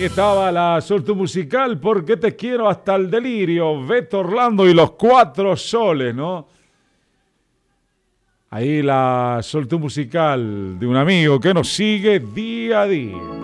Ahí estaba la Soltu Musical, porque te quiero hasta el delirio, Beto Orlando y los Cuatro Soles, ¿no? Ahí la Soltu Musical de un amigo que nos sigue día a día.